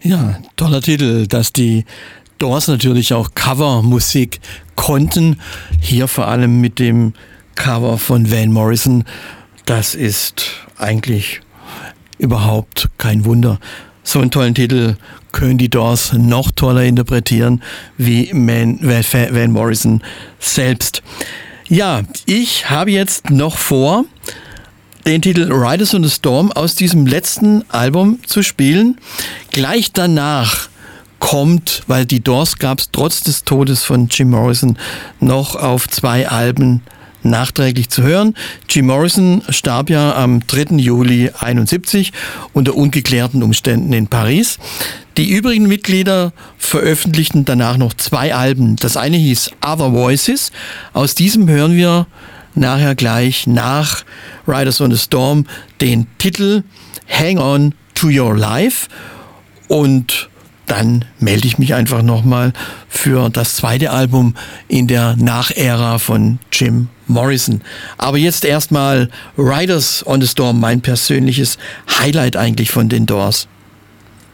Ja, toller Titel, dass die Doors natürlich auch Covermusik konnten. Hier vor allem mit dem Cover von Van Morrison. Das ist eigentlich überhaupt kein Wunder. So einen tollen Titel können die Doors noch toller interpretieren wie Van Morrison selbst. Ja, ich habe jetzt noch vor, den Titel Riders on the Storm aus diesem letzten Album zu spielen. Gleich danach kommt, weil die Doors gab es trotz des Todes von Jim Morrison noch auf 2 Alben nachträglich zu hören. Jim Morrison starb ja am 3. Juli 1971 unter ungeklärten Umständen in Paris. Die übrigen Mitglieder veröffentlichten danach noch 2 Alben. Das eine hieß Other Voices. Aus diesem hören wir nachher gleich nach Riders on the Storm den Titel Hang On to Your Life, und dann melde ich mich einfach nochmal für das zweite Album in der Nachära von Jim Morrison. Aber jetzt erstmal Riders on the Storm, mein persönliches Highlight eigentlich von den Doors.